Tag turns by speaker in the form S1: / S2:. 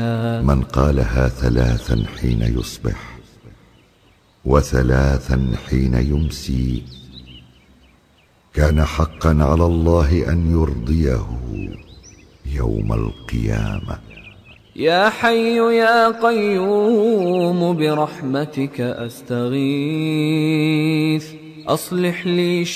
S1: من قالها 3 حين يصبح و3 حين يمسي كان حقا على الله أن يرضيه يوم القيامة.
S2: يا حي يا قيوم برحمتك أستغيث أصلح لي